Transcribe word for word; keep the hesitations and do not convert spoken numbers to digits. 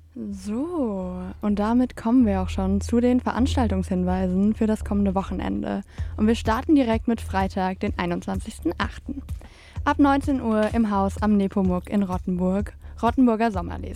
So, und damit kommen wir auch schon zu den Veranstaltungshinweisen für das kommende Wochenende. Und wir starten direkt mit Freitag, den einundzwanzigsten achten Ab neunzehn Uhr im Haus am Nepomuk in Rottenburg, Rottenburger Sommerlese.